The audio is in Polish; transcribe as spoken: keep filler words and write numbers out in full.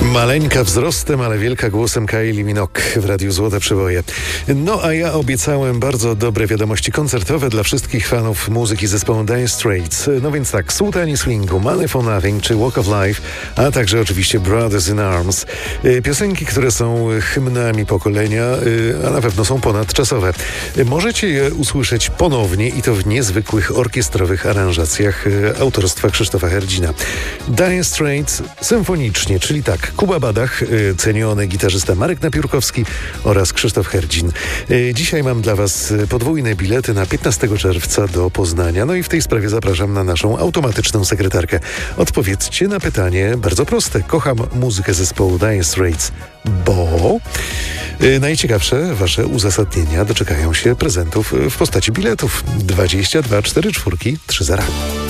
Maleńka wzrostem, ale wielka głosem Kylie Minogue w Radiu Złote Przeboje. No a ja obiecałem bardzo dobre wiadomości koncertowe dla wszystkich fanów muzyki zespołu Dire Straits. No więc tak, Sultani Swingu, Money for Nothing czy Walk of Life, a także oczywiście Brothers in Arms. Piosenki, które są hymnami pokolenia, a na pewno są ponadczasowe. Możecie je usłyszeć ponownie i to w niezwykłych orkiestrowych aranżacjach autorstwa Krzysztofa Herdzina. Dire Straits symfonicznie, czyli tak, Kuba Badach, ceniony gitarzysta Marek Napiórkowski oraz Krzysztof Herdzin. Dzisiaj mam dla Was podwójne bilety na piętnastego czerwca do Poznania. No i w tej sprawie zapraszam na naszą automatyczną sekretarkę. Odpowiedzcie na pytanie bardzo proste. Kocham muzykę zespołu Dire Straits, bo... Najciekawsze Wasze uzasadnienia doczekają się prezentów w postaci biletów. dwadzieścia dwa czterdzieści cztery trzy zero.